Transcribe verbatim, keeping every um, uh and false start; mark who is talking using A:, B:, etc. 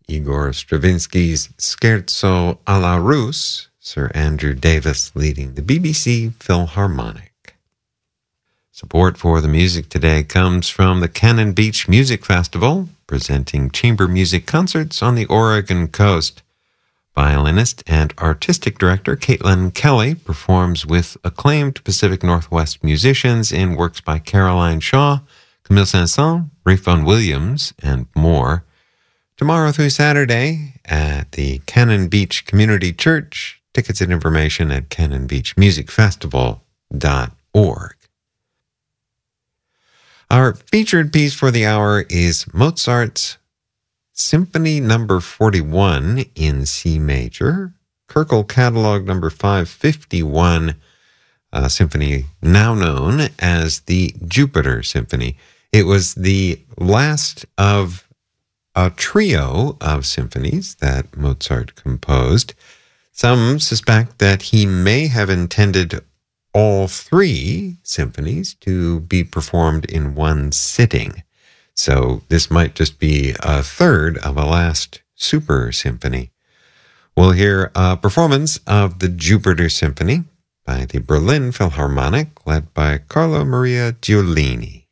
A: Igor Stravinsky's Scherzo alla Russe, Sir Andrew Davis leading the B B C Philharmonic. Support for the music today comes from the Cannon Beach Music Festival, presenting chamber music concerts on the Oregon coast. Violinist and artistic director Caitlin Kelly performs with acclaimed Pacific Northwest musicians in works by Caroline Shaw, Camille Saint-Saëns, Ralph Vaughan Williams, and more. Tomorrow through Saturday at the Cannon Beach Community Church. Tickets and information at cannon beach music festival dot org. Our featured piece for the hour is Mozart's Symphony number forty-one in C major, Köchel Catalog number five fifty-one, a symphony now known as the Jupiter Symphony. It was the last of a trio of symphonies that Mozart composed. Some suspect that he may have intended all three symphonies to be performed in one sitting. So this might just be a third of a last super symphony. We'll hear a performance of the Jupiter Symphony by the Berlin Philharmonic, led by Carlo Maria Giulini.